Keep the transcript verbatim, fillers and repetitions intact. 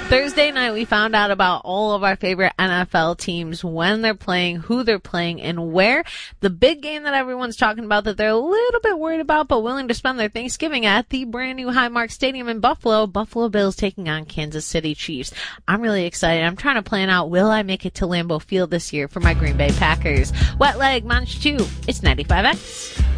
Thursday night, we found out about all of our favorite N F L teams, when they're playing, who they're playing, and where. The big game that everyone's talking about that they're a little bit worried about but willing to spend their Thanksgiving at, the brand new Highmark Stadium in Buffalo. Buffalo Bills taking on Kansas City Chiefs. I'm really excited. I'm trying to plan out, will I make it to Lambeau Field this year for my Green Bay Packers? Wet Leg, Munch two. It's ninety-five X.